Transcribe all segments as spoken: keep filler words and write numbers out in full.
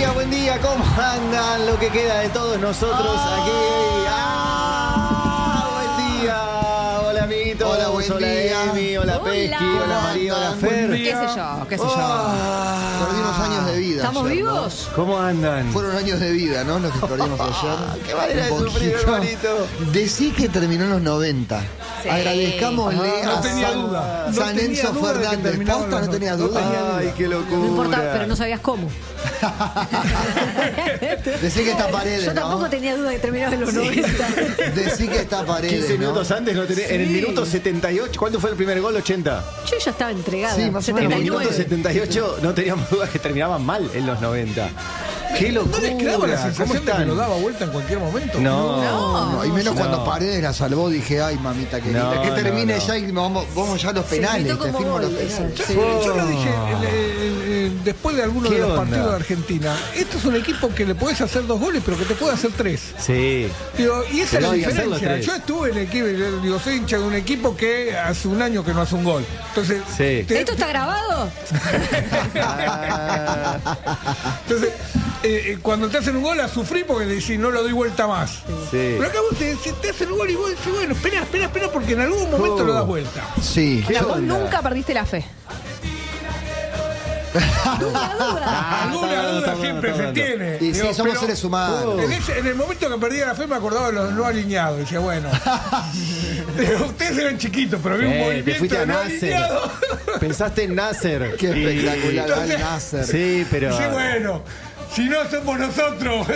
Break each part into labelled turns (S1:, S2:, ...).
S1: día, buen día, ¿cómo andan? Lo que queda de todos nosotros aquí. ¡Ah! Buen día. Hola, amiguitos.
S2: Hola, buen
S1: hola,
S2: día.
S1: Emi, hola,
S3: Hola.
S1: Pesqui, hola, María, hola, Fer.
S3: ¿Qué sé yo? ¿Qué sé yo?
S1: Oh.
S2: Perdimos años de vida.
S3: ¿Estamos
S2: ayer, ¿no?
S3: vivos?
S1: ¿Cómo andan?
S2: Fueron años de vida, ¿no? Los que perdimos ayer.
S1: Qué manera
S2: Un
S1: de sufrir,
S2: poquito.
S1: hermanito.
S2: Decí que terminó en los noventa.
S3: Sí.
S2: Agradezcámosle
S1: Ah,
S2: a
S1: no
S4: tenía
S2: San,
S4: duda. No
S2: San
S4: tenía
S2: Enzo
S4: duda de que
S2: Fernández.
S4: terminaba
S2: ¿Posta
S4: en
S2: no
S4: los
S2: tenías
S4: noventa.
S2: duda?
S4: No tenía
S1: Ay,
S4: duda.
S1: qué locura.
S3: No importa, pero no sabías cómo.
S2: Decí que está Paredes,
S3: Yo tampoco
S2: ¿no?
S3: tenía duda que terminaba en los noventa.
S2: Decí que está Paredes,
S1: quince
S2: ¿no?
S1: minutos antes, no tenés, en el
S3: Sí.
S1: minuto setenta y ocho, ¿cuánto fue el primer gol? ochenta.
S3: Yo ya estaba entregada.
S2: Sí, más o
S1: En el
S2: menos.
S1: minuto
S3: setenta y nueve.
S1: setenta y ocho no teníamos dudas que terminaban mal en los noventa. ¡Qué
S4: ¿No
S1: locura!
S4: les quedaba la
S1: ¿Cómo
S4: sensación de que
S1: están?
S4: lo daba vuelta en cualquier momento?
S1: No.
S3: No.
S2: No, y menos
S1: No.
S2: cuando Paredes la salvó, dije, ay, mamita querida,
S1: No,
S2: que termine
S1: no, no.
S2: ya y vamos, vamos ya a los
S3: Se
S2: penales.
S3: gritó
S2: Te
S3: como
S2: firmo los
S3: gol,
S2: penales.
S3: esa.
S4: Yo,
S3: Sí.
S4: yo lo dije eh, eh, eh, después de alguno
S1: ¿Qué
S4: de los
S1: onda?
S4: partidos de Argentina. Esto es un equipo que le podés hacer dos goles, pero que te puede hacer tres.
S1: Sí.
S4: Digo, y esa
S1: Pero
S4: es
S1: hay
S4: la
S1: que hacer los
S4: diferencia.
S1: tres.
S4: Yo estuve en el equipo, yo digo, soy hincha de un equipo que hace un año que no hace un gol. Entonces,
S1: Sí.
S4: te-
S3: ¿Esto está grabado?
S1: Ah,
S4: entonces eh, eh, cuando te hacen un gol, a sufrir porque decís, no lo doy vuelta más.
S1: sí.
S4: Pero acá vos te, te hacen un gol y vos decís, bueno, espera, espera, espera, porque en algún momento
S1: Oh.
S4: lo das vuelta.
S2: Sí.
S1: ¿Qué
S5: Vos
S1: onda?
S5: nunca perdiste la fe.
S3: Duda, duda.
S1: Ah,
S4: Alguna
S1: está
S4: duda
S1: bueno,
S4: siempre
S1: está
S4: se
S1: bueno.
S4: tiene.
S2: Y sí,
S4: Digo,
S2: somos
S4: pero
S2: seres humanos.
S1: Oh.
S4: En, ese- en el momento que perdía la fe me acordaba de los no alineados. Decía, bueno, digo, ustedes eran chiquitos, pero vi un
S1: Eh, te
S4: movimiento
S1: fuiste a
S4: de no
S1: Nasser.
S4: alineado.
S1: Pensaste en Nasser.
S2: Qué
S1: Y-
S2: espectacular, Al
S4: Entonces-
S2: Nasser.
S1: Sí, pero.
S4: Dice, bueno, si no somos nosotros.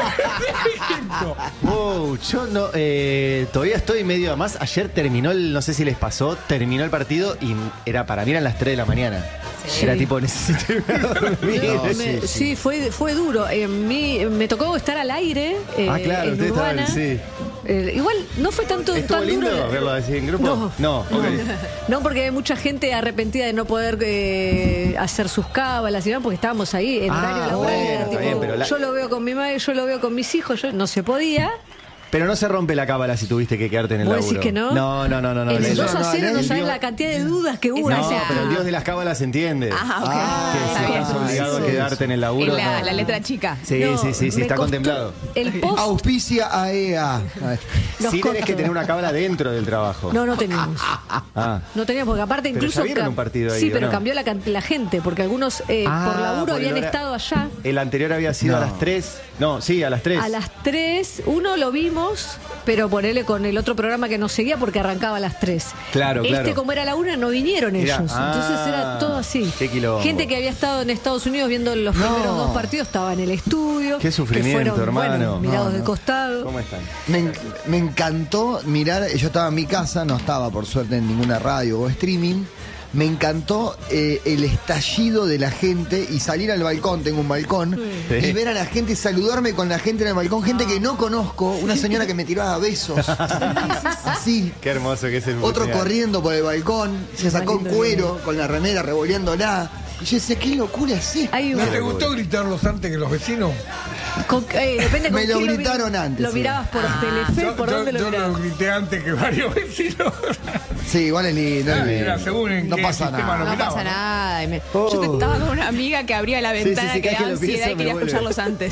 S1: Wow, yo no, eh, todavía estoy medio a más. Ayer terminó el, no sé si les pasó, terminó el partido y era para mí eran las tres de la mañana.
S3: Sí.
S1: Era tipo, necesito irme a dormir.
S3: No,
S2: sí,
S3: me-
S2: sí.
S3: sí, fue, fue duro. Eh, mí, me tocó estar al aire eh,
S1: Ah, claro,
S3: en
S1: ustedes estaban,
S3: Urbana.
S1: sí.
S3: Eh, igual no fue tanto
S1: ¿Estuvo
S3: tan
S1: lindo
S3: duro.
S1: verlo así en grupo?
S3: No,
S1: No, ok.
S3: no, porque hay mucha gente arrepentida de no poder eh, hacer sus cábalas y demás, porque estábamos ahí en
S1: Ah,
S3: horario laboral.
S1: bueno,
S3: era
S1: está
S3: tipo,
S1: bien, pero la-
S3: Yo lo veo con mi madre, yo lo veo con mis hijos, yo no se podía.
S1: Pero no se rompe la cábala si tuviste que quedarte en el
S3: ¿Vos
S1: laburo.
S3: decís que no?
S1: No, no, no, no. no
S3: En el
S2: eso
S1: Eso-
S3: dos a cero no
S2: el
S3: sabés
S2: Dios-
S3: la cantidad de dudas que hubo.
S5: Esa
S1: No,
S5: es la-
S1: pero el dios de las cábalas entiende.
S5: Ah, ok.
S2: Ah,
S1: que si
S5: Está bien.
S1: estás obligado a
S2: sí,
S1: quedarte en el laburo.
S5: Es la,
S1: no.
S5: la letra chica.
S1: Sí,
S3: No,
S1: sí, sí, sí,
S3: me
S1: está
S3: costó-
S1: contemplado.
S3: El post
S2: Auspicia a E A.
S3: los
S1: Sí tenés
S3: costos.
S1: que tener una cábala dentro del trabajo.
S3: No, no teníamos.
S1: Ah.
S3: No teníamos, porque aparte
S1: Pero
S3: incluso.
S1: ya vieron
S3: cam-
S1: un partido ahí,
S3: Sí,
S1: ¿o
S3: pero
S1: no?
S3: cambió la, can- la gente, porque algunos eh,
S1: Ah,
S3: por laburo
S1: por el
S3: habían
S1: hora-
S3: estado allá.
S1: El anterior había sido
S2: No.
S1: a las tres. No, sí, a las tres.
S3: A las tres, uno lo vimos, pero ponele con el otro programa que nos seguía porque arrancaba a las tres.
S1: Claro,
S3: este,
S1: claro.
S3: como era la una, no vinieron
S1: Era-
S3: ellos. Entonces
S1: ah,
S3: era todo así.
S1: qué quilombo.
S3: Gente que había estado en Estados Unidos viendo los
S2: No.
S3: primeros dos partidos estaba en el estudio.
S1: Qué sufrimiento,
S3: que fueron,
S1: hermano.
S3: bueno, mirados
S2: No,
S3: de
S2: no.
S3: costado.
S1: ¿Cómo están?
S2: Me, en- me encantó mirar, yo estaba en mi casa, no estaba por suerte en ninguna radio o streaming. Me encantó eh, el estallido de la gente y salir al balcón, tengo un balcón,
S1: Sí.
S2: y ver a la gente, saludarme con la gente en el balcón, gente que no conozco, una señora que me tiraba besos, así.
S1: Qué hermoso que es el
S2: Otro
S1: mundial.
S2: corriendo por el balcón, se sacó un cuero con la remera revolviéndola. Y yo decía, ¿qué locura es esta?
S3: Hay un-
S4: ¿No te gustó gritarlos antes que los vecinos?
S3: con- eh, depende con
S2: Me lo
S3: quién vi-
S2: gritaron antes,
S3: Lo
S2: sí.
S3: mirabas por Telefe,
S4: Yo,
S3: ¿por
S4: yo-
S3: dónde lo
S4: yo
S3: mirabas?
S4: lo grité antes que varios vecinos.
S2: Sí, igual es lindo. es
S4: Mira,
S2: lindo.
S4: según en
S2: No
S4: qué
S2: pasa
S4: sistema
S2: nada.
S4: lo
S5: No
S4: miraba,
S5: pasa
S4: ¿no?
S5: nada. Y me-
S1: Oh.
S5: Yo te- estaba con una amiga que abría la
S1: sí,
S5: ventana
S1: sí,
S5: que
S1: cada
S5: daba
S1: que lo pienso
S5: ansiedad y
S1: me
S5: quería
S1: vuelve.
S5: escucharlos antes.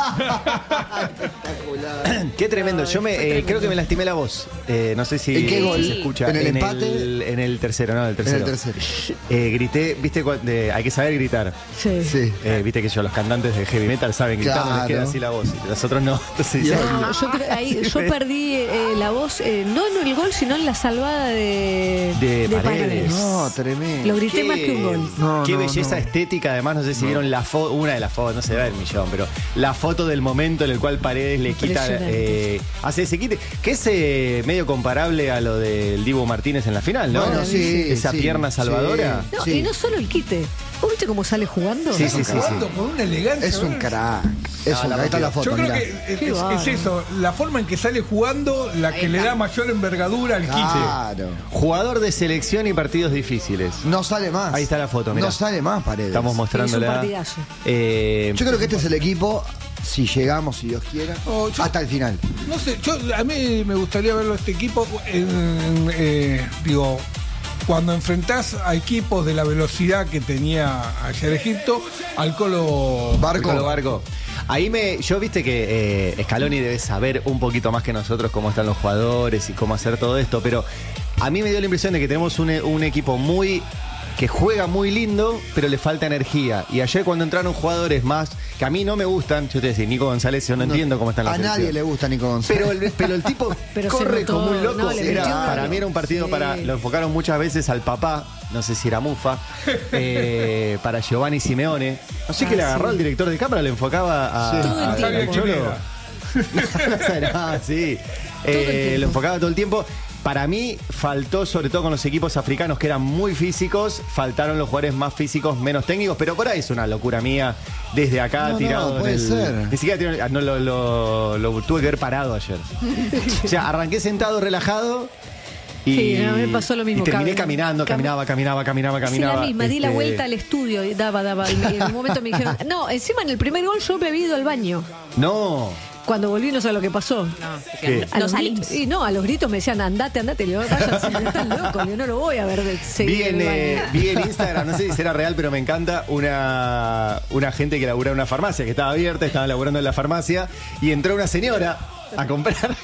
S1: Qué tremendo. Yo me eh, creo que me lastimé la voz. Eh, no sé si
S2: ¿En qué gol?
S1: se escucha.
S2: ¿En el empate?
S1: el- en el tercero, no, el
S2: En
S1: tercero.
S2: el tercero.
S1: Eh, grité, viste, cu- de- hay que saber gritar.
S3: Sí.
S2: Sí.
S1: Eh, viste que yo, los cantantes de heavy metal saben gritar, no les
S2: Claro.
S1: queda así la voz. Y los otros no. Entonces,
S2: Y
S1: ya-
S3: No, yo, creo- ahí, yo perdí eh, la voz, eh, no en el gol, sino en la salvada de,
S1: De Paredes.
S2: No, tremendo.
S3: Lo grité más que un gol.
S2: No,
S1: Qué
S2: no,
S1: belleza
S2: no.
S1: estética, además, no sé si vieron la foto, una de las fotos, no se ve el millón, pero la foto del momento en el cual Paredes le quita,
S3: Impresionante.
S1: eh, hace ese quite, que es eh, medio comparable a lo del Dibu Martínez en la final, ¿no?
S2: Bueno, sí,
S1: Esa
S2: sí,
S1: pierna salvadora.
S2: sí.
S3: No, y no solo el quite. ¿Vos viste cómo sale jugando?
S1: Sí, sí, sí, sí.
S4: Jugando con una elegancia.
S2: Es un
S4: ¿verdad?
S2: crack. Es
S1: No,
S2: un
S1: la
S2: crack. Ahí está la
S1: rompió.
S2: foto,
S4: Yo creo
S2: mirá.
S4: que es,
S3: Qué
S4: es- es
S3: bárbaro.
S4: eso, la forma en que sale jugando, la que le da mayor envergadura al quite.
S2: Claro.
S1: Jugador de selección y partidos difíciles.
S2: No sale más.
S1: Ahí está la foto, mirá.
S2: No sale más, Paredes.
S1: Estamos
S3: Sí, es un
S1: mostrándola.
S3: partidazo.
S1: Eh,
S2: Yo creo que este es el equipo, si llegamos, si Dios quiera,
S4: Oh, yo-
S2: hasta el final.
S4: No sé, yo, a mí me gustaría verlo a este equipo, en, en, eh, digo, cuando enfrentás a equipos de la velocidad que tenía ayer Egipto, al Colo
S2: Barco.
S1: Colo Barco. Ahí me, yo viste que eh, Scaloni debe saber un poquito más que nosotros cómo están los jugadores y cómo hacer todo esto, pero a mí me dio la impresión de que tenemos un, un equipo muy que juega muy lindo, pero le falta energía. Y ayer cuando entraron jugadores más que a mí no me gustan, yo te voy a decir, Nico González, yo no, no entiendo cómo están las
S2: A nadie le gusta Nico González.
S1: Pero el, pero el tipo
S3: Pero se
S1: corre
S3: notó,
S1: como un loco.
S3: no, le
S1: Era-
S3: metió
S1: para
S3: algo.
S1: mí era un partido
S3: Sí.
S1: para. Lo enfocaron muchas veces al papá, no sé si era Mufa, eh, para Giovanni Simeone. No sé
S3: Ah,
S1: qué le agarró
S3: sí.
S1: al director de cámara, le enfocaba a.
S2: Sí.
S3: Todo el
S1: a-
S3: tiempo.
S1: al Cholo. Ah, sí.
S3: el
S1: Eh,
S3: tiempo.
S1: lo enfocaba todo el tiempo. Para mí faltó, sobre todo con los equipos africanos que eran muy físicos, faltaron los jugadores más físicos, menos técnicos, pero por ahí es una locura mía desde acá
S2: No, no,
S1: tirado. en
S2: puede
S1: el-
S2: ser.
S1: Ni siquiera tirado- no, lo, lo- lo tuve que ver parado ayer. O sea, arranqué sentado, relajado. Y,
S3: Sí, no, me pasó lo mismo,
S1: y terminé
S3: Cam-
S1: caminando,
S3: Cam-
S1: caminaba, caminaba, caminaba,
S3: Sí,
S1: caminaba.
S3: la misma, di la
S1: Este,
S3: vuelta al estudio y daba, daba. Y en un momento me dijeron, no, encima en el primer gol yo me había ido al baño.
S1: No.
S3: Cuando volví no sé lo que pasó.
S1: ¿Qué?
S3: A
S5: No
S3: los
S5: salimos.
S3: gritos- y no, a los gritos me decían, andate, andate. Le digo, váyanse, están locos, yo no lo voy a ver de
S1: Vi
S3: seguir
S1: en,
S3: en el
S1: eh,
S3: baño.
S1: vi en Instagram, no sé si será real, pero me encanta, una, una gente que labura en una farmacia, que estaba abierta, estaba laburando en la farmacia, y entró una señora a comprar.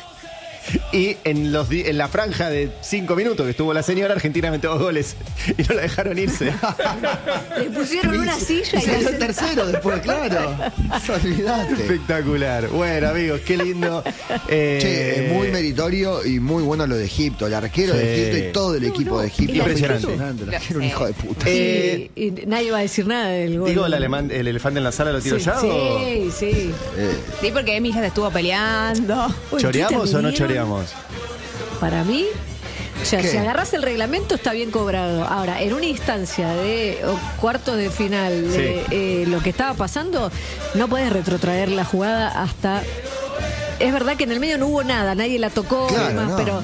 S1: Y en, los, di- en la franja de cinco minutos que estuvo la señora, Argentina metió dos goles y no la dejaron irse.
S3: Le pusieron una silla
S2: Y
S3: y
S2: salió
S3: la
S2: el tercero después, claro. Olvídate.
S1: Espectacular. Bueno, amigos, qué lindo. Eh,
S2: Che, es muy meritorio y muy bueno lo de Egipto. El arquero
S1: Sí.
S2: de Egipto y todo el
S3: No,
S2: equipo
S3: no,
S2: de Egipto.
S1: impresionante.
S2: El arquero un hijo de puta.
S1: Eh,
S3: y, y nadie va a decir nada del gol.
S1: Digo, el, alemán, el elefante en la sala lo tiro
S3: sí,
S1: ya o
S3: sí, sí.
S2: Eh,
S5: Sí, porque Emi ya se estuvo peleando.
S3: Uy,
S1: choreamos
S3: ¿Twitter
S1: o no
S3: vieron?
S1: choreamos.
S3: Para mí, o sea,
S2: ¿Qué?
S3: si agarras el reglamento está bien cobrado. Ahora, en una instancia de o, cuartos de final de eh, lo que estaba pasando, no puedes retrotraer la jugada hasta... Es verdad que en el medio no hubo nada, nadie la tocó, y
S2: Claro,
S3: demás,
S2: no,
S3: pero
S2: no.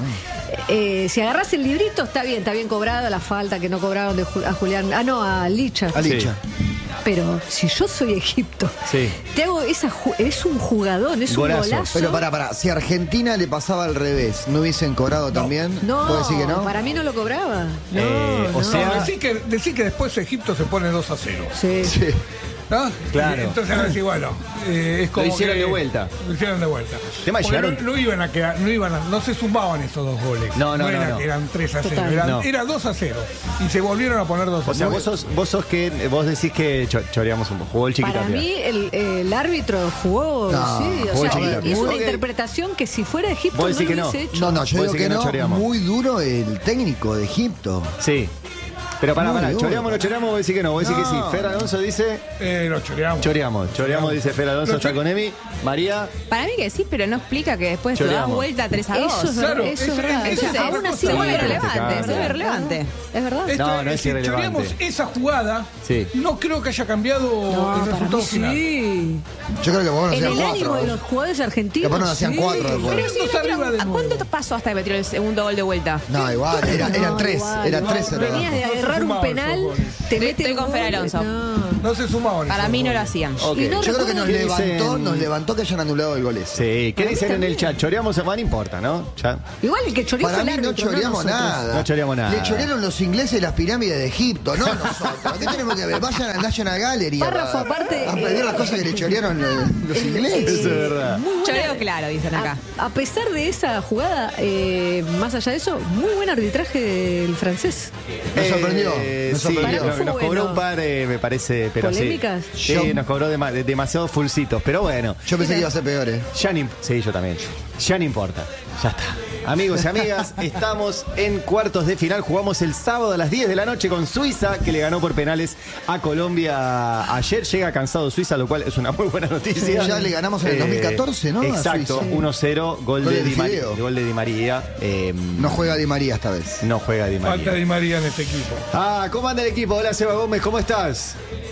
S3: eh, si agarras el librito está bien, está bien cobrado la falta que no cobraron de Ju- a Julián, ah no, a Licha.
S2: a Licha.
S3: Pero si yo soy Egipto,
S1: Sí.
S3: te hago esa ju- es un jugadón, es
S1: Golazo.
S3: un golazo.
S2: Pero para, para, si a Argentina le pasaba al revés, ¿no hubiesen cobrado también?
S3: No,
S2: ¿Puedo decir que no?
S3: para mí no lo cobraba. No,
S1: Eh, o
S3: no.
S1: sea-
S4: No, decí que, decí que después Egipto se pone dos a cero.
S3: Sí.
S2: Sí.
S4: ¿No?
S1: Claro.
S4: Y entonces ahora sí, bueno, eh, es como
S1: Lo hicieron
S4: que-
S1: de vuelta.
S4: Lo hicieron de vuelta.
S1: Tema,
S4: Porque
S1: llegaron-
S4: no, no iban a quedar, no iban a, no se sumaban esos dos goles.
S1: No, no, no,
S4: era
S1: no.
S4: que eran tres a cero,
S3: Total.
S4: eran,
S1: No.
S4: era dos a cero. Y se volvieron a poner dos a
S1: O sea,
S4: cero.
S1: vos sos, vos sos que vos decís que cho- choreamos un poco. Jugó el chiquita.
S3: Para mí el, el árbitro jugó,
S2: No,
S3: sí, o
S1: jugó
S3: sea,
S1: Chiquitapia.
S3: hizo una
S1: Ok.
S3: interpretación que si fuera Egipto
S1: Vos
S3: no
S1: decís
S3: lo
S1: que no.
S3: hubiese hecho.
S2: No, no, yo
S1: Vos
S2: digo
S1: decís
S2: que
S1: que no
S2: no.
S1: choreamos.
S2: Muy duro el técnico de Egipto.
S1: Sí. Pero pará,
S2: Muy
S1: pará,
S2: duro.
S1: choreamos o no choreamos, vos decís que no, vos decís que sí.
S2: No.
S1: Fer Alonso dice,
S4: Eh, lo choreamos.
S1: choreamos, choreamos, dice Fer Alonso,
S4: Lo
S1: está
S4: cho-
S1: con Emi. María,
S5: Para mí que sí, pero no explica que después te das
S1: Choreamos.
S5: vuelta tres a dos.
S3: Eso es
S4: Claro,
S3: verdad, eso es
S4: eso-
S3: verdad.
S4: eso
S3: O sea,
S4: es
S3: aún
S4: otra
S3: así
S4: cosa.
S5: Se vuelve
S1: Sí,
S5: irrelevante,
S1: claro.
S5: se vuelve irrelevante.
S3: Es verdad.
S4: Esto
S1: No, no es
S4: si
S1: irrelevante.
S4: choreamos esa jugada,
S1: Sí.
S4: no creo que haya cambiado
S3: No,
S4: el
S3: para
S4: resultado
S3: mí
S4: final.
S3: sí.
S2: Yo creo que vos nos
S3: En
S2: hacían
S3: el ánimo
S2: cuatro.
S3: de los jugadores argentinos.
S2: Capaz nos hacían
S3: sí.
S2: cuatro después.
S5: Pero sí,
S4: Dos
S5: no
S4: arriba
S5: creo-
S4: de
S5: ¿a
S4: nuevo.
S5: cuánto pasó hasta que metió el segundo gol de vuelta?
S2: No, igual, era- eran
S3: No,
S2: tres,
S3: igual,
S2: eran
S3: no.
S2: tres. era.
S3: Venías de
S4: No se
S3: errar un
S4: sumaban
S3: penal,
S4: esos goles.
S3: te
S5: Estoy-
S3: meten
S5: estoy con
S3: un
S5: Fer
S3: gol,
S5: Alonso.
S3: no.
S4: No se sumaban.
S5: Para
S4: esos
S5: mí no lo
S4: goles.
S5: hacían.
S1: Ok.
S3: Y no
S2: Yo creo que nos
S1: ¿Qué
S2: levantó,
S1: dicen?
S2: nos levantó que hayan anulado el gol ese.
S1: sí. ¿Qué
S3: Para mí
S1: dicen en el
S3: también.
S1: chat? Choreamos, no importa, ¿no? Ya.
S3: Igual el que choreó
S2: Para
S3: fue
S2: mí
S3: el
S2: no
S3: árbitro,
S2: choreamos
S3: nosotros.
S2: nada.
S1: No choreamos nada.
S2: Le chorearon los ingleses las pirámides de Egipto, no nosotros. ¿Qué tenemos que ver? Vayan al National Gallery. a-
S3: Párrafo aparte,
S2: A pedir las cosas que le chorearon eh, los ingleses.
S1: Eso es verdad.
S3: Muy buena-
S5: Choreo claro, dicen acá.
S3: A, a pesar de esa jugada, eh, más allá de eso, muy buen arbitraje del francés.
S2: Me sorprendió,
S1: Eh,
S2: me
S1: sí,
S2: sorprendió.
S1: nos,
S3: Fue
S1: nos cobró
S3: bueno.
S1: un par, eh, me parece, pero
S3: ¿Polémicas?
S1: sí.
S2: Yo-
S1: Sí, nos cobró dema- demasiados fulcitos, pero bueno.
S2: Yo pensé que iba a ser peor, ¿eh?
S1: Ya no, imp- sí, yo también. Ya no importa. Ya está. Amigos y amigas, estamos en cuartos de final. Jugamos el sábado a las diez de la noche con Suiza, que le ganó por penales a Colombia ayer. Llega cansado Suiza, lo cual es una muy buena noticia.
S2: Ya le ganamos en el dos mil catorce, ¿no? A
S1: Exacto,
S2: Suiza.
S1: uno cero, gol,
S2: Gol
S1: de
S2: de
S1: Di María.
S2: Fideo.
S1: Gol de Di María. eh,
S2: No juega Di María esta vez.
S1: no juega Di
S4: Falta
S1: María.
S4: Di María en este equipo.
S1: Ah, ¿cómo anda el equipo? Hola, Seba Gómez, ¿cómo estás?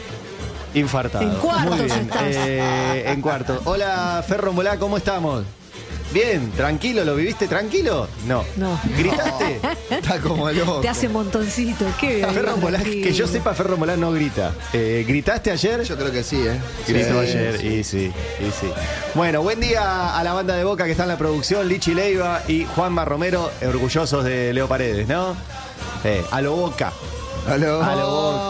S1: Infartado.
S3: En cuartos
S1: Muy bien.
S3: estás.
S1: Eh, en cuartos. Hola, Ferro Molá, ¿cómo estamos? Bien, tranquilo, ¿lo viviste tranquilo? No.
S3: No.
S1: ¿Gritaste?
S2: Está como loco.
S3: Te hace montoncito. Qué
S1: Ferro Molá, que yo sepa, Ferro Molá no grita. Eh, ¿Gritaste ayer?
S2: Yo creo que sí, ¿eh?
S1: Gritó
S2: Sí,
S1: ayer,
S2: sí.
S1: y sí, y sí. Bueno, buen día a la banda de Boca que está en la producción, Lichi Leiva y Juanma Romero, orgullosos de Leo Paredes, ¿no? Eh, a lo Boca.
S2: Aló.
S1: A lo Boca.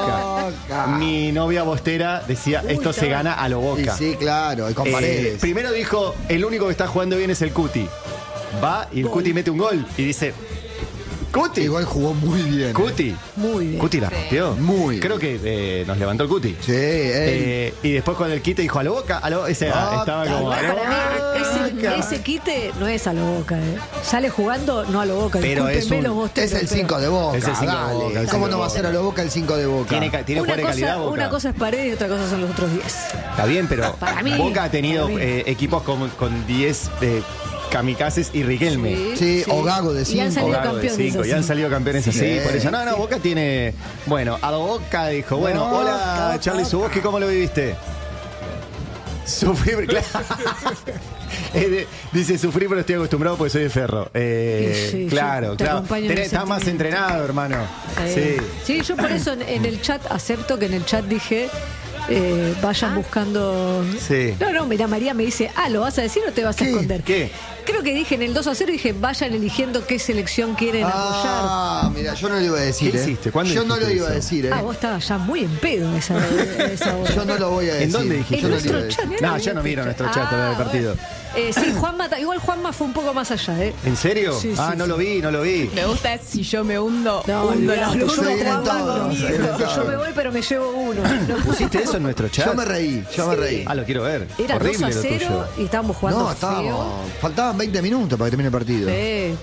S2: Boca.
S1: Mi novia Bostera decía, esto se gana a lo
S2: Y
S1: Boca.
S2: sí, claro, y con
S1: Eh,
S2: Paredes.
S1: primero dijo, el único que está jugando bien es el Cuti. Va y el Cuti mete un gol y dice, Cuti,
S2: Igual jugó muy bien.
S1: Cuti.
S3: Muy bien.
S1: Cuti la rompió.
S2: Muy
S1: Creo que eh, nos levantó el Cuti.
S2: Sí, él.
S1: Eh, y después con el quite dijo, a lo Boca, a lo ese,
S2: Boca,
S1: estaba como,
S2: Boca.
S1: a lo
S3: Para mí,
S1: Boca.
S3: ese, ese quite no es a lo Boca. ¿eh? Sale jugando, no a lo Boca.
S1: Pero es
S3: Discúlpenme
S1: un-
S3: los bosteros,
S2: Es el
S3: pero-
S2: cinco de Boca.
S1: Es el cinco de
S2: dale.
S1: Boca, el
S2: ¿Cómo
S1: cinco
S2: no
S1: de
S2: va a ser
S1: Boca.
S2: a lo Boca el cinco de Boca?
S1: Tiene, ca- tiene
S3: Una
S1: fuera de calidad
S3: cosa,
S1: Boca.
S3: una cosa es Paredes y otra cosa son los otros diez.
S1: Está bien, pero
S3: Para mí,
S1: Boca ha tenido
S3: para mí.
S1: eh, equipos con con diez eh, kamikazes y Riquelme.
S2: Sí, o Gago de
S3: Y han
S2: cinco.
S3: salido
S1: O Gago de
S3: campeones
S1: cinco,
S3: así.
S1: y han salido campeones así.
S2: Sí.
S1: Por eso, no, no, Boca tiene. Bueno, a lo Boca dijo, bueno,
S2: Boca,
S1: hola
S2: Boca.
S1: Charlie Suboski, ¿cómo lo viviste? Sufrí, claro. Es de- dice, sufrí, pero estoy acostumbrado porque soy de Ferro. Eh,
S3: Sí, sí,
S1: claro,
S3: yo te
S1: claro.
S3: acompaño en
S1: Tenés-
S3: el
S1: estás más
S3: sentimiento.
S1: entrenado, hermano.
S3: Eh,
S1: Sí.
S3: Sí, yo por eso en, en el chat acepto que en el chat dije eh, vayan buscando.
S1: Sí.
S3: No, no, mira, María me dice, ah, ¿lo vas a decir o te vas a
S2: ¿Qué?
S3: esconder?
S1: ¿Qué?
S3: Creo que dije en el dos a cero, dije, vayan eligiendo qué selección quieren
S2: Ah, mira, yo no lo iba a decir.
S1: ¿Qué
S2: eh.
S1: hiciste? ¿Cuándo
S2: Yo no lo
S1: dijiste
S2: iba a
S1: eso?
S2: decir, ¿eh?
S3: apoyar. Ah, vos estabas ya muy en pedo a esa, a esa hora.
S2: Yo no lo voy a decir.
S1: ¿En dónde dijiste?
S3: En
S2: Yo no lo iba a
S3: nuestro
S2: decir.
S3: chat.
S1: No, yo no miro nuestro chat
S3: Ah,
S1: del partido.
S3: bueno. Eh, sí, Juanma, ta- igual Juanma fue un poco más allá, ¿eh?
S1: ¿En serio?
S3: Sí,
S1: ah,
S3: sí,
S1: no
S3: sí.
S1: lo vi, no lo vi.
S5: Me gusta es si yo me hundo,
S3: No,
S5: hundo
S3: olvidate,
S5: los
S3: yo,
S2: Se
S3: no
S2: vienen
S3: Juanma
S2: todos,
S3: conmigo.
S2: se vienen
S3: Yo
S2: todos.
S3: me voy, pero me llevo uno. No,
S1: ¿Pusiste eso en nuestro chat?
S2: Yo me reí, yo me
S3: Sí.
S2: reí.
S1: Ah, lo quiero ver.
S3: Era dos
S1: Horrible
S3: a
S1: lo
S3: cero
S1: tuyo.
S3: y estábamos jugando
S2: No,
S3: feo.
S2: estábamos. Faltaban veinte minutos para que termine el partido.
S3: Sí.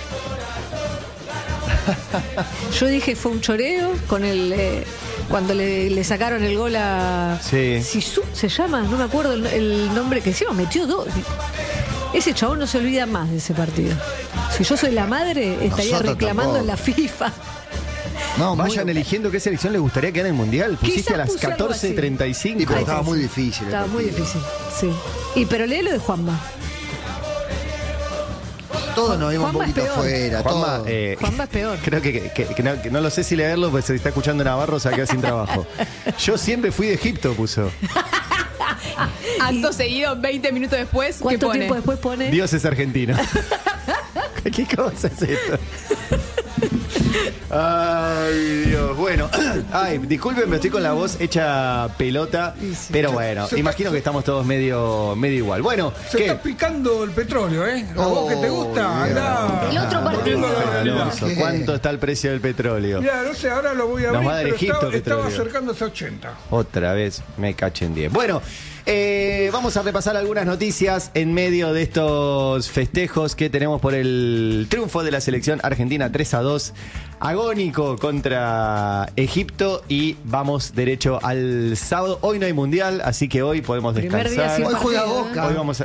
S3: Yo dije fue un choreo con el eh, cuando le, le sacaron el gol a
S1: Sí.
S3: Sisu, se llama, no me acuerdo el, el nombre que encima metió dos. Ese chabón no se olvida más de ese partido. Si yo soy la madre, estaría
S2: Nosotros
S3: reclamando
S2: tampoco.
S3: en la FIFA.
S2: No, muy-
S1: Vayan eligiendo qué selección les gustaría quedar en el Mundial. Pusiste
S3: Quizás
S1: a las
S3: puse algo
S1: catorce treinta y cinco.
S2: Sí, pero
S3: Ahí
S2: estaba
S3: está,
S2: muy
S3: sí.
S2: difícil. el
S3: Estaba muy
S2: partido.
S3: difícil, sí. Y pero lee lo de Juanma.
S2: Todos nos vimos un
S3: Juanma es
S2: poquito
S3: peor.
S2: afuera.
S1: Juanma,
S2: todos.
S1: eh,
S3: Juanma es peor.
S1: Creo que, que- que no, que no lo sé si leerlo, pues se está escuchando Navarro, se va a quedar sin trabajo. Yo siempre fui de Egipto, puso.
S5: Acto seguido, veinte minutos después, ¿qué
S3: ¿Cuánto
S5: pone?
S3: tiempo después pone?
S1: Dios es argentino. ¿Qué cosa es esto? Ay, Dios. Bueno, ay, discúlpenme, estoy con la voz hecha pelota, pero bueno,
S4: Se-
S1: imagino que estamos todos medio, medio igual. Bueno,
S4: Se
S1: ¿qué?
S4: está picando el petróleo, ¿eh? A vos que te gusta,
S2: Oh,
S4: andá.
S3: El otro partido.
S4: volviendo a la realidad.
S1: Alonso, ¿cuánto está el precio del petróleo?
S4: Mira, no sé, ahora lo voy a
S1: Nos
S4: abrir,
S1: va a dar
S4: pero
S1: Egipto
S4: estaba, estaba
S1: petróleo.
S4: acercándose a ochenta.
S1: Otra vez me cachen diez. Bueno, eh, vamos a repasar algunas noticias en medio de estos festejos que tenemos por el triunfo de la selección argentina tres a dos. Agónico contra Egipto y vamos derecho al sábado. Hoy no hay mundial, así que hoy podemos
S3: Primer día
S1: descansar.
S3: sin
S2: Hoy juega
S3: partido,
S2: Boca.
S1: Hoy vamos a...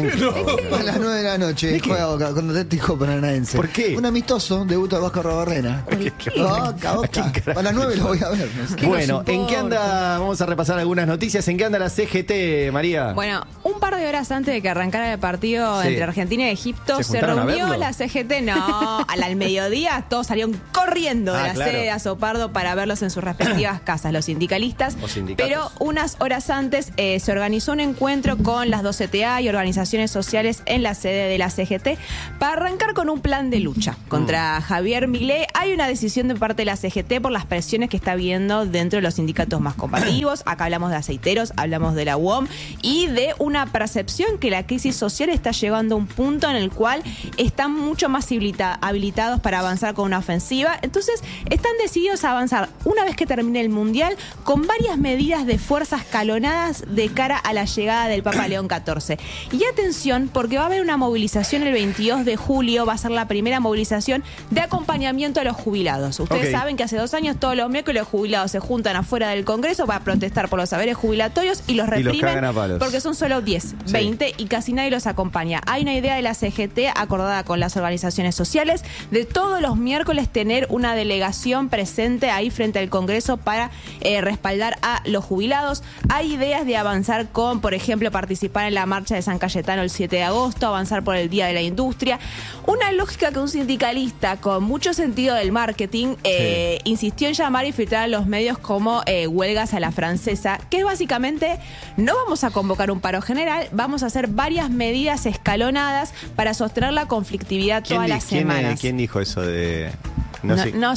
S2: A las nueve de la noche juega Boca con Atlético Paranaense.
S1: ¿Por qué?
S2: Un amistoso, debutó Vasco Arrobarrena. Boca,
S1: ¿A quién
S2: Boca.
S1: carajo?
S2: A las nueve lo voy a ver. no sé.
S3: ¿Qué
S1: Bueno,
S3: nos
S1: ¿en qué
S3: importa?
S1: anda? Vamos a repasar algunas noticias. ¿En qué anda la C G T, María?
S5: Bueno, un par de horas antes de que arrancara el partido
S1: Sí.
S5: entre Argentina y Egipto,
S1: ¿Se
S5: se,
S1: juntaron a
S5: reunió
S1: verlo?
S5: la C G T. No, al, al mediodía todos salieron corriendo de
S1: Ah,
S5: la
S1: claro.
S5: sede de Azopardo para verlos en sus respectivas casas, los sindicalistas.
S1: Los sindicatos.
S5: Pero unas horas antes eh, se organizó un encuentro con las dos C T A y organizaciones sociales en la sede de la C G T para arrancar con un plan de lucha contra Javier Milei. Hay una decisión de parte de la C G T por las presiones que está viendo dentro de los sindicatos más combativos. Acá hablamos de aceiteros, hablamos de la U O M y de una percepción que la crisis social está llegando a un punto en el cual están mucho más habilita- habilitados para avanzar con una ofensiva. Entonces, están decididos a avanzar una vez que termine el Mundial con varias medidas de fuerza escalonadas de cara a la llegada del Papa León catorce. Y atención, porque va a haber una movilización el veintidós de julio, va a ser la primera movilización de acompañamiento a los jubilados. Ustedes
S1: Ok.
S5: saben que hace dos años todos los miércoles los jubilados se juntan afuera del Congreso para protestar por los saberes jubilatorios y los
S1: Y los
S5: reprimen
S1: cagan a palos.
S5: porque son solo diez,
S1: Sí.
S5: veinte y casi nadie los acompaña. Hay una idea de la C G T acordada con las organizaciones sociales de todos los miércoles tener una delegación presente ahí frente al Congreso para eh, respaldar a los jubilados. Hay ideas de avanzar con, por ejemplo, participar en la marcha de San Cayetano el siete de agosto, avanzar por el Día de la Industria. Una lógica que un sindicalista con mucho sentido del marketing eh, insistió en llamar y filtrar a los medios como eh, huelgas a la francesa, que es básicamente no vamos a convocar un paro general, vamos a hacer varias medidas escalonadas para sostener la conflictividad
S1: ¿Quién,
S5: todas
S1: di-
S5: las
S1: quién, eh,
S5: semanas.
S1: quién dijo eso de...? No,
S5: No,
S1: sé.
S5: no sé.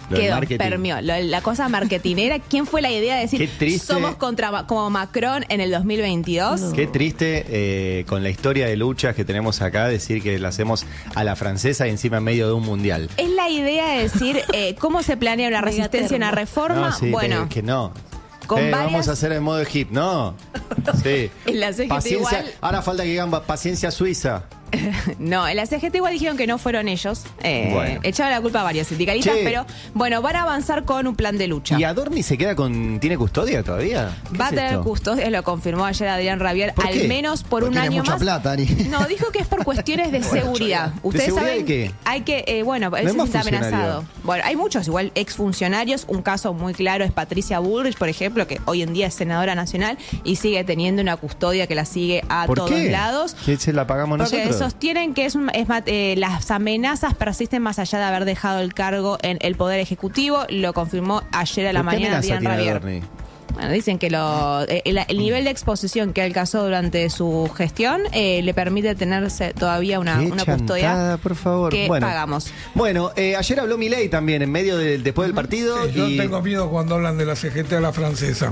S1: Lo del
S5: quedó,
S1: marketing.
S5: permeó. Lo- la cosa marketinera, ¿quién fue la idea de decir
S1: Qué triste.
S5: somos contra Ma- como Macron en el dos mil veintidós?
S1: Qué triste eh, con la historia de luchas que tenemos acá, decir que la hacemos a la francesa y encima en medio de un mundial.
S5: Es la idea de decir eh, cómo se planea una resistencia, una reforma.
S1: No, sí,
S5: bueno,
S1: que, que no.
S5: con
S1: Eh,
S5: varias-
S1: Vamos a hacer el modo hip, no. Sí.
S5: En la C G T
S1: Paciencia,
S5: igual-
S1: ahora falta que digan paciencia suiza.
S5: no, en la C G T igual dijeron que no fueron ellos. Eh,
S1: Bueno.
S5: Echaban la culpa a varios sindicalistas,
S1: Che.
S5: pero bueno, van a avanzar con un plan de lucha.
S1: ¿Y Adorni se queda con. ¿Tiene custodia todavía? ¿Qué
S5: Va a
S1: es
S5: tener
S1: esto?
S5: custodia, lo confirmó ayer Adrián Rabier,
S1: ¿Por
S5: al
S1: qué?
S5: menos por
S2: Porque
S5: un
S2: tiene
S5: año
S2: mucha
S5: más.
S2: plata, Ari.
S5: No, dijo que es por cuestiones de seguridad. Ustedes
S1: seguridad
S5: saben
S1: de qué?
S5: hay que, eh, bueno, él
S1: No es
S5: se
S1: más
S5: siente amenazado.
S1: funcionario.
S5: Bueno, hay muchos, igual exfuncionarios. Un caso muy claro es Patricia Bullrich, por ejemplo, que hoy en día es senadora nacional y sigue teniendo una custodia que la sigue a
S1: ¿Por
S5: todos
S1: qué?
S5: lados.
S1: ¿Que se la pagamos
S5: Porque
S1: nosotros?
S5: sostienen que es, un- es ma- eh, las amenazas persisten más allá de haber dejado el cargo en el Poder Ejecutivo. Lo confirmó ayer a la
S1: ¿Por qué
S5: mañana
S1: amenaza
S5: Adrián
S1: tiene
S5: Rabier.
S1: Adorni?
S5: Bueno, dicen que lo, eh, el, el nivel de exposición que alcanzó durante su gestión eh, le permite tenerse todavía una,
S1: Qué
S5: una
S1: chantada,
S5: custodia
S1: por favor.
S5: que
S1: Bueno.
S5: pagamos.
S1: Bueno, eh, ayer habló Milei también en medio del después del partido.
S4: Sí, yo
S1: y-
S4: tengo miedo cuando hablan de la C G T a la francesa.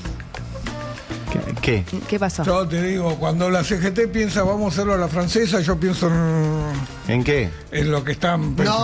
S1: ¿Qué?
S5: ¿Qué pasó?
S4: Yo te digo, cuando la C G T piensa vamos a hacerlo a la francesa, yo pienso en,
S1: ¿En qué?
S4: en lo que están pensando.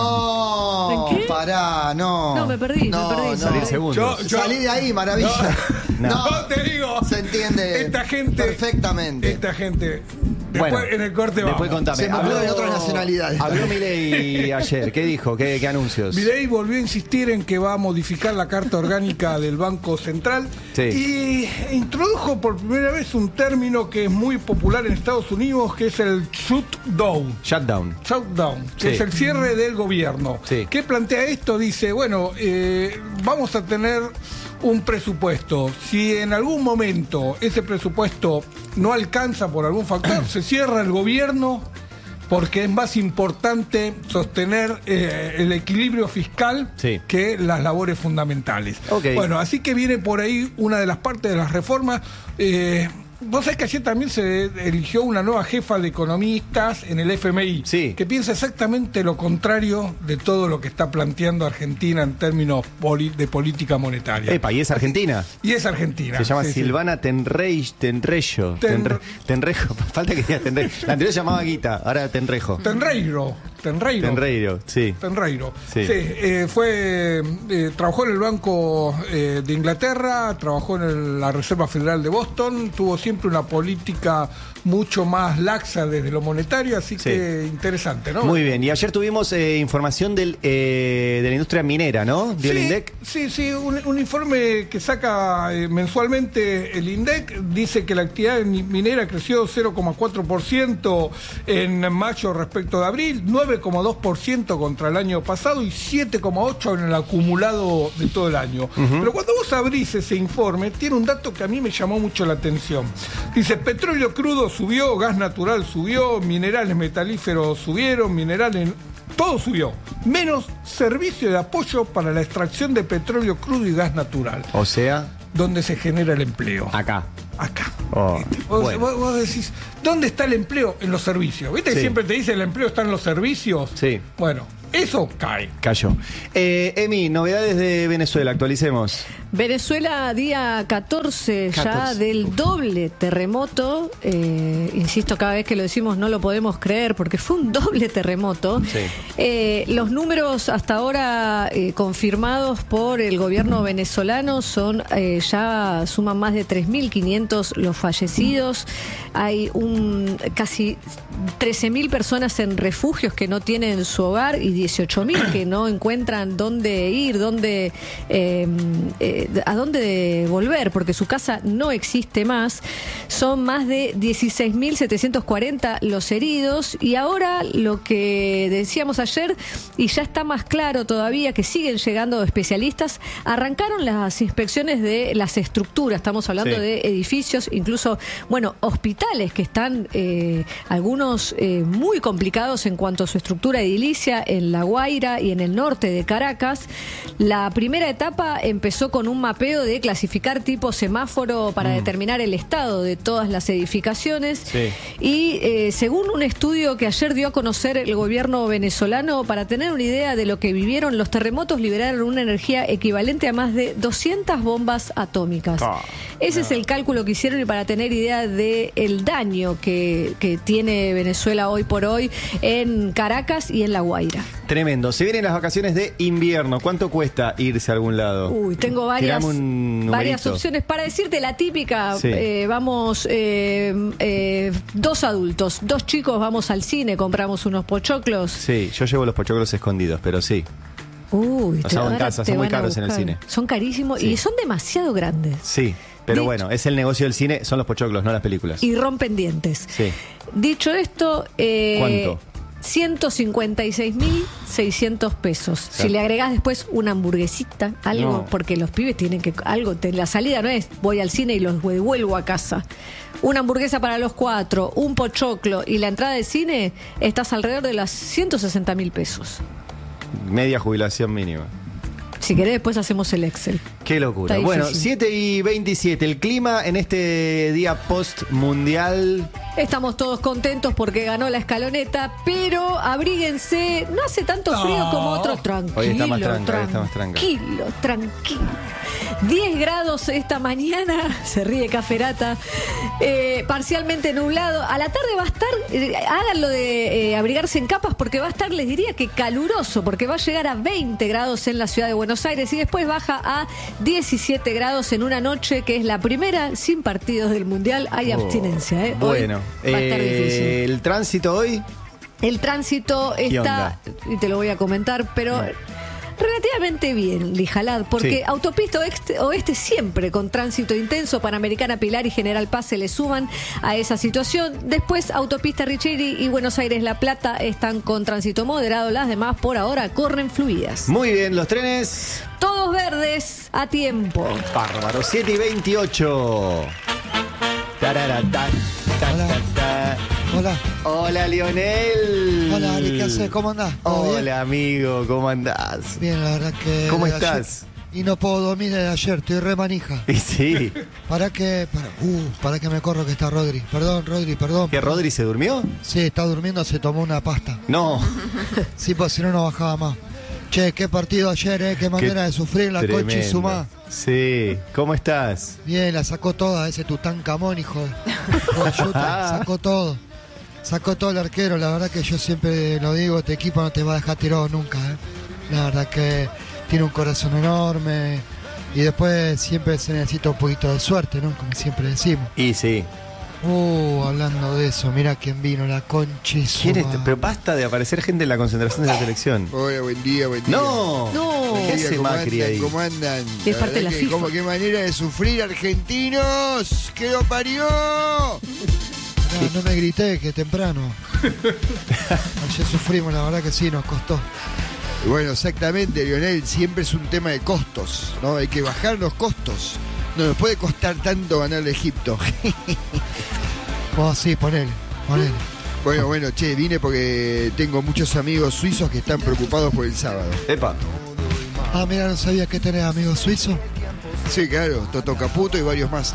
S2: No,
S3: ¿En qué?
S2: pará, no.
S3: No, me perdí,
S2: no,
S3: me perdí.
S2: no.
S1: Salir segundo.
S4: Yo- yo-
S2: Salí de ahí, maravilla.
S1: No.
S4: No, te digo.
S2: Se entiende
S4: Esta gente.
S2: perfectamente.
S4: Esta gente. Después
S1: Bueno,
S4: en el corte vamos.
S1: Después contame.
S2: Se me
S1: Habló-
S2: de otras nacionalidades.
S1: Habló Milei ayer. ¿Qué dijo? ¿Qué, qué anuncios?
S4: Milei volvió a insistir en que va a modificar la carta orgánica del Banco Central
S1: Sí.
S4: y introdujo por primera vez un término que es muy popular en Estados Unidos, que es el shutdown.
S1: Shutdown.
S4: Shutdown, que
S1: Sí.
S4: es el cierre del gobierno.
S1: Sí.
S4: ¿Qué plantea esto? Dice, bueno, eh, vamos a tener un presupuesto. Si en algún momento ese presupuesto no alcanza por algún factor, se cierra el gobierno porque es más importante sostener eh, el equilibrio fiscal
S1: Sí.
S4: que las labores fundamentales.
S1: Ok.
S4: Bueno, así que viene por ahí una de las partes de las reformas. Eh, Vos sabés que ayer también se eligió una nueva jefa de economistas en el F M I,
S1: Sí.
S4: que piensa exactamente lo contrario de todo lo que está planteando Argentina en términos poli- de política monetaria.
S1: Epa, ¿y es Argentina?
S4: Y es Argentina.
S1: Se llama
S4: sí, sí.
S1: Silvana Tenrey, Tenreyo.
S4: Ten-
S1: Tenre- Tenrejo. Falta que diga Tenrejo. La anterior se llamaba Guita, ahora Tenrejo.
S4: Tenreiro. Tenreiro.
S1: Tenreiro, sí.
S4: Tenreiro.
S1: Sí.
S4: Sí, eh, fue, eh, trabajó en el Banco eh, de Inglaterra, trabajó en el- la Reserva Federal de Boston, tuvo siempre una política mucho más laxa desde lo monetario, así
S1: Sí.
S4: que interesante, ¿no?
S1: Muy bien. Y ayer tuvimos eh, información del, eh, de la industria minera, ¿no? ¿Dio el
S4: Sí,
S1: INDEC?
S4: sí, sí, un, un informe que saca eh, mensualmente el INDEC dice que la actividad mi- minera creció cero coma cuatro por ciento en mayo respecto de abril, nueve coma dos por ciento contra el año pasado y siete coma ocho por ciento en el acumulado de todo el año. Pero cuando vos abrís ese informe, tiene un dato que a mí me llamó mucho la atención. Dice, petróleo crudo subió, gas natural subió, minerales metalíferos subieron, minerales... Todo subió, menos servicio de apoyo para la extracción de petróleo crudo y gas natural,
S1: O sea,
S4: donde se genera el empleo.
S1: acá.
S4: Acá.
S1: Oh,
S4: ¿Viste? Vos,
S1: bueno.
S4: vos- vos decís, ¿dónde está el empleo? En los servicios. ¿Viste? que
S1: Sí.
S4: Siempre te dice el empleo está en los servicios.
S1: Sí.
S4: Bueno, eso cae.
S1: Cayó. Eh, Emi, novedades de Venezuela, actualicemos.
S3: Venezuela, día catorce, ya
S1: catorce.
S3: del doble terremoto. Eh, insisto, cada vez que lo decimos no lo podemos creer porque fue un doble terremoto.
S1: Sí.
S3: Eh, los números hasta ahora eh, confirmados por el gobierno venezolano son eh, ya suman más de tres mil quinientos los fallecidos. Hay un casi trece mil personas en refugios que no tienen su hogar y dieciocho mil que no encuentran dónde ir, dónde eh, eh, a dónde volver, porque su casa no existe más. Son más de dieciséis mil setecientos cuarenta los heridos y ahora lo que decíamos ayer, y ya está más claro todavía que siguen llegando especialistas, arrancaron las inspecciones de las estructuras, estamos hablando
S1: Sí.
S3: de edificios, incluso, bueno, hospitales que están, eh, algunos eh, muy complicados en cuanto a su estructura edilicia en en La Guaira y en el norte de Caracas. La primera etapa empezó con un mapeo de clasificar tipo semáforo para mm. determinar el estado de todas las edificaciones.
S1: Sí.
S3: Y eh, según un estudio que ayer dio a conocer el gobierno venezolano, para tener una idea de lo que vivieron, los terremotos liberaron una energía equivalente a más de doscientas bombas atómicas.
S1: Oh,
S3: Ese
S1: no.
S3: es el cálculo que hicieron, y para tener idea del daño que, que tiene Venezuela hoy por hoy en Caracas y en La Guaira.
S1: Tremendo. Se vienen las vacaciones de invierno. ¿Cuánto cuesta irse a algún lado?
S3: Uy, tengo varias,
S1: Tirame un
S3: varias
S1: numerito.
S3: opciones. Para decirte la típica,
S1: Sí.
S3: eh, vamos eh, eh, dos adultos, dos chicos, vamos al cine, compramos unos pochoclos.
S1: Sí, yo llevo los pochoclos escondidos, pero sí.
S3: Uy,
S1: Los
S3: te-
S1: hago en
S3: ahora
S1: casa,
S3: te
S1: son muy
S3: van a
S1: caros en el
S3: buscar.
S1: cine.
S3: Son carísimos
S1: Sí.
S3: y son demasiado grandes.
S1: Sí. Pero
S3: Dicho-
S1: bueno, es el negocio del cine, son los pochoclos, no las películas.
S3: Y rompen dientes.
S1: Sí.
S3: Dicho esto, eh,
S1: ¿Cuánto?
S3: ciento cincuenta y seis mil seiscientos pesos. Si
S1: Claro.
S3: le agregás después una hamburguesita, algo,
S1: No.
S3: porque los pibes tienen que. Algo, te- la salida no es voy al cine y los devuelvo a casa. Una hamburguesa para los cuatro, un pochoclo y la entrada de cine, estás alrededor de las ciento sesenta mil pesos.
S1: Media jubilación mínima.
S3: Si querés, después hacemos el Excel.
S1: Qué locura.
S3: Está
S1: Bueno,
S3: difícil.
S1: siete y veintisiete. El clima en este día post-mundial.
S3: Estamos todos contentos porque ganó la escaloneta, pero abríguense, no hace tanto frío
S4: No.
S3: como otros, tranquilo,
S1: Hoy está más tranca, hoy está más tranca.
S3: tranquilo, tranquilo. diez grados esta mañana, se ríe Caferata, eh, parcialmente nublado. A la tarde va a estar, eh, háganlo de eh, abrigarse en capas porque va a estar, les diría que caluroso, porque va a llegar a veinte grados en la ciudad de Buenos Aires y después baja a diecisiete grados en una noche que es la primera sin partidos del Mundial. Hay
S1: Oh,
S3: abstinencia, ¿eh? Hoy
S1: Bueno,
S3: va a estar
S1: eh,
S3: difícil.
S1: el tránsito hoy.
S3: El tránsito está, y te lo voy a comentar, pero relativamente bien, Lijalad, porque
S1: Sí.
S3: Autopista Oeste, Oeste siempre con tránsito intenso, Panamericana Pilar y General Paz se le suman a esa situación. Después Autopista Richeri y Buenos Aires La Plata están con tránsito moderado, las demás por ahora corren fluidas.
S1: Muy bien, los trenes.
S3: Todos verdes a tiempo.
S1: Bárbaro, siete y veintiocho. Tararata, ta,
S2: Hola.
S1: ta, ta.
S2: Hola.
S1: Hola, Lionel.
S2: Hola, Ari, ¿qué haces? ¿Cómo andás? ¿Todo bien?
S1: Hola, amigo, ¿cómo andás?
S2: Bien, la verdad que...
S1: ¿Cómo
S2: desde
S1: estás?
S2: ayer- Y no puedo dormir desde ayer, estoy re manija.
S1: Y sí.
S2: Para que... Para, uh, para que me corro que está Rodri. Perdón, Rodri, perdón.
S1: ¿Que Rodri se durmió?
S2: Sí, está durmiendo, se tomó una pasta.
S1: No.
S2: Sí, pues si no, no bajaba más. Che, qué partido ayer, ¿eh? Qué manera de sufrir la
S1: Tremendo.
S2: Concha y Sumá.
S1: Sí. ¿Cómo estás?
S2: Bien, la sacó toda, ese Tutankamón, hijo de... hijo de yuta, sacó todo. Sacó todo el arquero, la verdad que yo siempre lo digo, este equipo no te va a dejar tirado nunca, ¿eh? La verdad que tiene un corazón enorme y después siempre se necesita un poquito de suerte, ¿no? Como siempre decimos.
S1: Y sí.
S2: Uh, hablando de eso, mira quién vino, la Concha y
S1: ¿Quién es?
S2: Sumá.
S1: Pero basta de aparecer gente en la concentración de la selección.
S2: Hola, buen día, buen día.
S1: No.
S3: No.
S1: ¿Qué hace Macri ahí?
S2: ¿Cómo andan?
S3: Es parte de la
S2: verdad que
S3: FIFA.
S2: como qué manera de sufrir, argentinos. ¡Que lo parió! No, no me grité, que temprano. Ayer sufrimos, la verdad que sí, nos costó. Bueno, exactamente, Lionel, siempre es un tema de costos, ¿no? Hay que bajar los costos. No nos puede costar tanto ganarle a Egipto. Vos sí, ponele, ponele. Bueno, bueno, che, vine porque tengo muchos amigos suizos que están preocupados por el sábado.
S1: Epa.
S2: Ah, mira, no sabía que tenés amigos suizos. Sí, claro, Toto Caputo y varios más.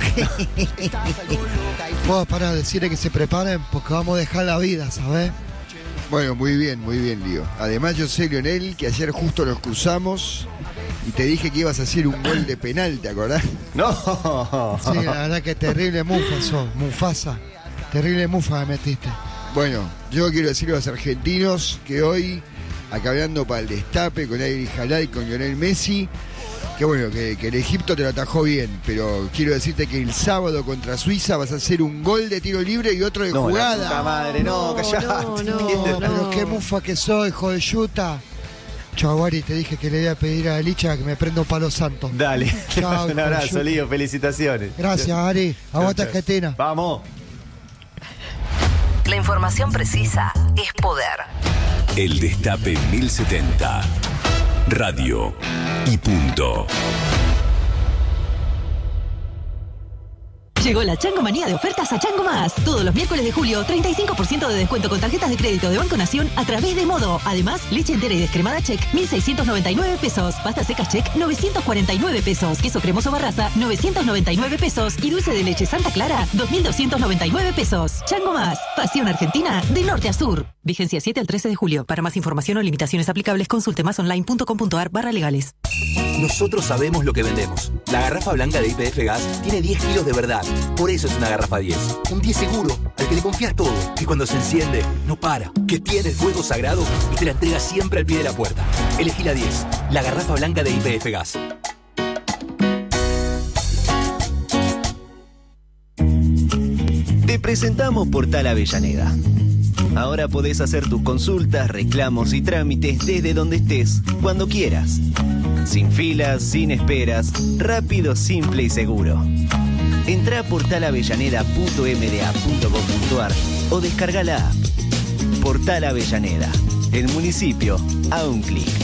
S2: Vos para decirle que se preparen porque vamos a dejar la vida, ¿sabes? Bueno, muy bien, muy bien, Lío. Además yo sé, Lionel, que ayer justo nos cruzamos y te dije que ibas a hacer un gol de penal, ¿te acordás?
S1: No.
S2: Sí, la verdad que terrible mufa sos, Mufasa. Terrible mufa me metiste. Bueno, yo quiero decirle a los argentinos que hoy, acá hablando para el destape con Ari Jalá y con Lionel Messi, que bueno, que, que el Egipto te lo atajó bien, pero quiero decirte que el sábado contra Suiza vas a hacer un gol de tiro libre y otro de
S1: No, la
S2: jugada.
S1: puta madre, no,
S3: No,
S1: callate.
S3: no, no.
S2: Oh, pero qué mufa que soy, hijo de yuta. Chau, Ari, te dije que le voy a pedir a Licha que me prenda un palo santo.
S1: Dale.
S2: Chao,
S1: Un
S2: hijo de
S1: abrazo,
S2: yuta.
S1: Lío. Felicitaciones.
S2: Gracias, Ari. Aguanta
S1: Chau, chau.
S2: Argentina.
S1: Vamos.
S6: La información precisa es poder.
S7: El Destape mil setenta. Radio y punto.
S8: Llegó la Chango Manía de ofertas a Chango Más. Todos los miércoles de julio, treinta y cinco por ciento de descuento con tarjetas de crédito de Banco Nación a través de Modo. Además, leche entera y descremada Check, mil seiscientos noventa y nueve pesos. Pasta seca Check, novecientos cuarenta y nueve pesos. Queso cremoso Barraza, novecientos noventa y nueve pesos. Y dulce de leche Santa Clara, dos mil doscientos noventa y nueve pesos. Chango Más. Pasión Argentina de norte a sur. Vigencia siete al trece de julio. Para más información o limitaciones aplicables, consulte másonline.com.ar barra legales.
S9: Nosotros sabemos lo que vendemos. La garrafa blanca de Y P F Gas tiene diez kilos de verdad. Por eso es una garrafa diez. Un diez seguro, al que le confías todo. Que cuando se enciende, no para. Que tiene el fuego sagrado y te la entrega siempre al pie de la puerta. Elegí la diez. La garrafa blanca de Y P F Gas.
S10: Te presentamos Portal Avellaneda. Ahora podés hacer tus consultas, reclamos y trámites desde donde estés, cuando quieras. Sin filas, sin esperas, rápido, simple y seguro. Entrá a portal avellaneda punto m d a punto com punto a r o descarga la app. Portal Avellaneda, el municipio a un clic.